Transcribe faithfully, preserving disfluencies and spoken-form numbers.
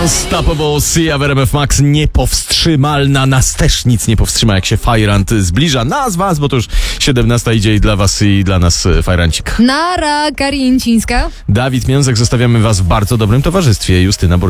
Unstoppable, Sia w R M F Max, niepowstrzymalna. Nas też nic nie powstrzyma, jak się Fajrant zbliża. Nas, was, bo to już siedemnasta idzie i dla was i dla nas Fajrancik. Nara, Karincińska. Dawid Miązek, zostawiamy was w bardzo dobrym towarzystwie. Justyna Borys